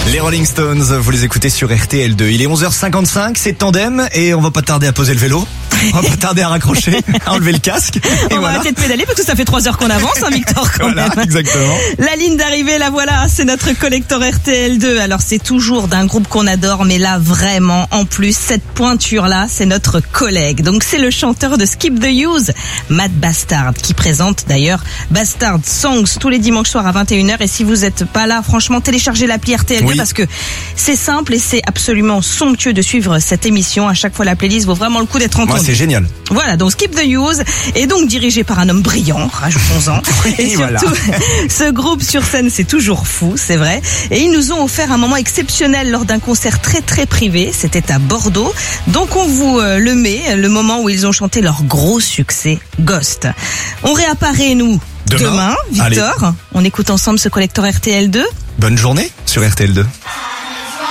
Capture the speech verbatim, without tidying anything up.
Les Rolling Stones, vous les écoutez sur R T L deux. Il est onze heures cinquante-cinq, c'est Tandem et on va pas tarder à poser le vélo. On va pas tarder à raccrocher, à enlever le casque. Et on voilà. va arrêter de pédaler parce que ça fait trois heures qu'on avance, hein, Victor, quand Voilà, même. exactement. La ligne d'arrivée, la voilà, c'est notre collector R T L deux. Alors c'est toujours d'un groupe qu'on adore, mais là vraiment, en plus, cette pointure-là, c'est notre collègue. Donc c'est le chanteur de Skip the Use, Matt Bastard, qui présente d'ailleurs Bastard Songs tous les dimanches soirs à vingt et une heures. Et si vous êtes pas là, franchement, téléchargez l'appli R T L deux Oui. parce que c'est simple et c'est absolument somptueux de suivre cette émission. À chaque fois, la playlist vaut vraiment le coup d'être entendue. Moi, c'est génial. Voilà, donc Skip the Use est donc dirigé par un homme brillant, rajoutons-en. Oui, et surtout, voilà. ce groupe sur scène, c'est toujours fou, c'est vrai. Et ils nous ont offert un moment exceptionnel lors d'un concert très très privé. C'était à Bordeaux. Donc on vous euh, le met, le moment où ils ont chanté leur gros succès, Ghost. On réapparaît, nous, Demain. demain, Victor. Allez. On écoute ensemble ce collector R T L deux. Bonne journée sur R T L deux.